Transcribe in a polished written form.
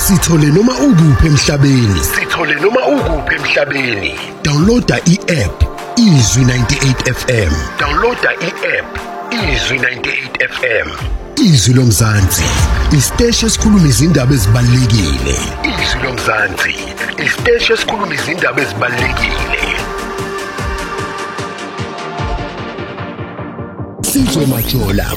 Sithole noma ukuphi emhlabeni. Downloada i-app Izwi 98 FM. Izwi lomzansi, isiteshi esikhuluma izindaba ezibalulekile. Sizwe Majola